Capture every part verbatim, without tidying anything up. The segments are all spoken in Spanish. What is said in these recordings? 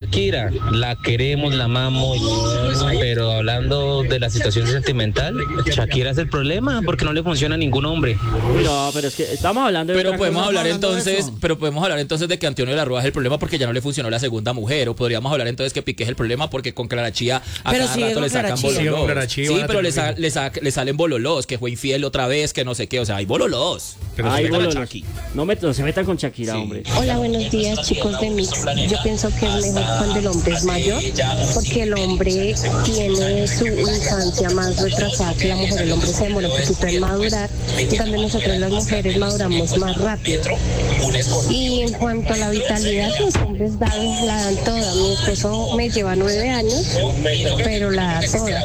Shakira, la queremos, la amamos, pero hablando de la situación sentimental, Shakira es el problema porque no le funciona a ningún hombre. No, pero es que estamos hablando de Pero podemos cosa, hablar hablando entonces, pero podemos hablar entonces de que Antonio de la Rúa es el problema porque ya no le funcionó la segunda mujer, o podríamos hablar entonces que Piqué es el problema porque con Clara Chía a Pero cada sí, rato con le Clara sacan Chía. bololós. Sí, Sí, van a pero le, tener sa- le, sa- le salen bololós, que fue infiel otra vez, que no sé qué, o sea, hay bololós. Pero Ay, se bueno, metan a no, Shaki. no, met- no se metan con Shakira, hombre. Hola, buenos días, chicos de Mix. Yo pienso que es mejor cuando el hombre es mayor, porque el hombre tiene su infancia más retrasada que la mujer. El hombre se demora un poquito en madurar, en cambio nosotros las mujeres maduramos más rápido. Y en cuanto a la vitalidad, los hombres dan, la dan toda. Mi esposo me lleva nueve años, pero la da toda.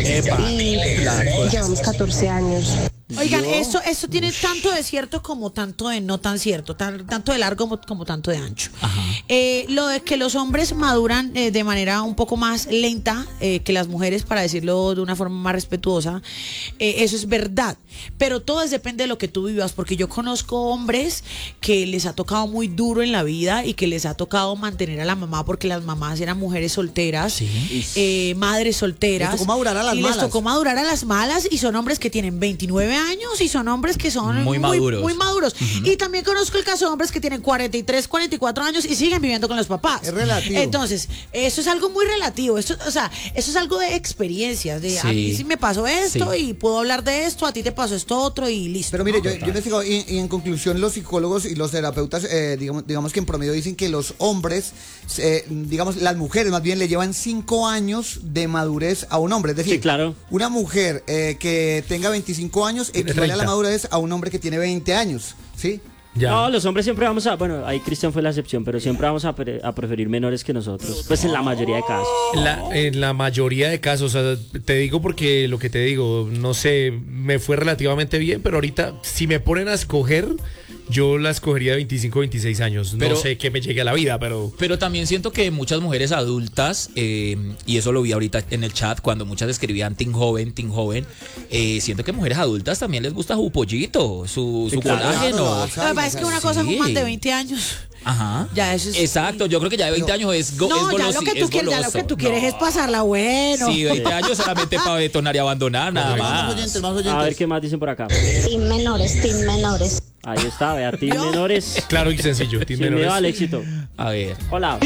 Y llevamos catorce años. Oigan, eso, eso tiene tanto de cierto como tanto de no tan cierto, tan- tanto de largo como, como tanto de ancho. Eh, lo de que los hombres maduran eh, de manera un poco más lenta eh, que las mujeres, para decirlo de una forma más respetuosa, eh, eso es verdad. Pero todo es, depende de lo que tú vivas, porque yo conozco hombres que les ha tocado muy duro en la vida y que les ha tocado mantener a la mamá porque las mamás eran mujeres solteras, eh, madres solteras. Les tocó madurar a las y malas. les tocó madurar a las malas y son hombres que tienen veintinueve años y son hombres que son Muy maduros. muy maduros. Y también conozco el caso de hombres que tienen cuarenta y tres, cuarenta y cuatro años y siguen viviendo con los papás. Es relativo. Entonces, eso es algo muy relativo. Esto, o sea, eso es algo de experiencias. De a Sí. mí sí me pasó esto Sí. y puedo hablar de esto, a ti te pasó esto otro y listo. Pero mire, ¿no? yo, yo investigo y, y en conclusión los psicólogos y los terapeutas, eh, digamos, digamos que en promedio dicen que los hombres, eh, digamos las mujeres más bien le llevan cinco años de madurez a un hombre. Es decir, Sí, claro. una mujer eh, que tenga veinticinco años Tiene equivale a la treinta. madurez a un hombre que tiene veinte años, ¿sí? Ya. No, los hombres siempre vamos a, bueno, ahí Cristian fue la excepción, pero siempre vamos a, pre- a preferir menores que nosotros, pues en la mayoría de casos. La- en la mayoría de casos, o sea, te digo porque lo que te digo, no sé, me fue relativamente bien, pero ahorita si me ponen a escoger, yo la escogería de veinticinco, veintiséis años. Pero- no sé qué me llegue a la vida, pero... Pero también siento que muchas mujeres adultas, eh, y eso lo vi ahorita en el chat, cuando muchas escribían Team Joven, Team Joven, eh, siento que mujeres adultas también les gusta su pollito, su, Sí, su claro. colágeno. Claro, Lo que pasa es que una cosa Sí. es más de veinte años. Ajá. Ya eso es. Exacto, yo creo que ya de veinte años es, go, No, es ya golosi- lo que tú es quieres, ya lo goloso. que tú quieres No. es pasarla bueno. Sí, veinte años solamente para detonar y abandonar, nada Más más. oyentes, más oyentes. A ver qué más dicen por acá. Team menores, team menores. Ahí está, vea, team menores. Claro y sencillo, Sin Tim miedo al Menores. éxito. A ver. Hola.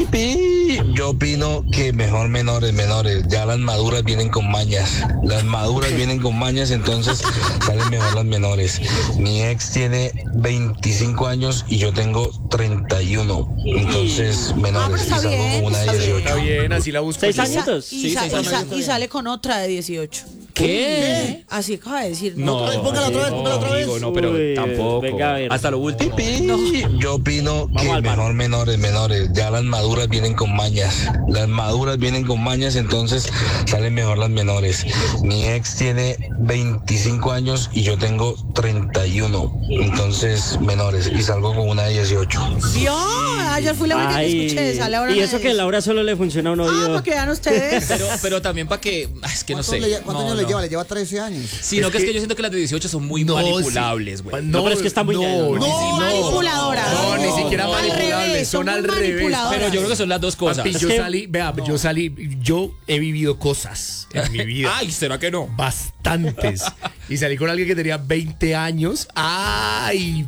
Yo opino que mejor menores, menores. Ya las maduras vienen con mañas. Las maduras vienen con mañas, entonces salen mejor las menores. Mi ex tiene veinticinco años y yo tengo treinta y uno. Entonces, menores. está Y salgo bien, con una de está bien. Está dieciocho. bien, así la busco. ¿Seis yo. añitos? Y, Sí, sa- sí, y sí, sa- sí. y sale con otra de dieciocho. ¿Qué? Así acaba de decir. No, Otra vez, póngala otra vez, póngala otra vez. amigo, no, pero Uy, tampoco. venga, a ver. Hasta lo último. Yo opino que al bar. mejor menores, menores. Ya las maduras vienen con mañas. Las maduras vienen con mañas, entonces salen mejor las menores. Mi ex tiene veinticinco años y yo tengo treinta y uno. Entonces, menores. Y salgo con una de dieciocho. ¿Vio? Ayer fui la única que Ay, escuché. Sale ahora y la eso de- que Laura solo le funciona a un Ah, oído. para que vean ustedes. Pero, pero también para que. ah, Es que no ¿Cuántos sé. le lle- ¿Cuántos No, años le no. lleva? Le lleva trece años. Sí, no, que es que yo siento que las de dieciocho son muy No, manipulables, sí. güey. No, pero es que está muy no, lejos. ni No, si- manipuladoras. No, ni siquiera Al manipulables, revés, son son al muy revés. manipuladoras. Pero yo creo que son las dos cosas. Papi, Es yo que- salí, vea, yo salí, yo he vivido cosas en mi vida. Ay, ¿será que no? Bastantes. Y salí con alguien que tenía veinte años. ¡Ay,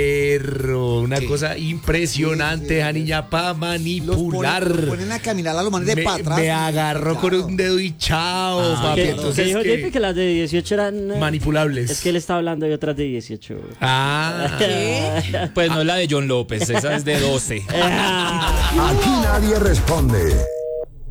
perro! Una ¿Qué? cosa impresionante, Sí, sí, esa sí. niña para Los manipular. ponen, los ponen a caminar a los manes de me, para atrás. me agarró con Claro. un dedo y chao, Ah, papi. ¿Qué, Entonces, qué dijo ¿qué? Jefe? Que las de dieciocho eran... eh, Manipulables. Es que él está hablando de otras de dieciocho. Ah. Pues no es la de John López, esa es de doce. Aquí nadie responde.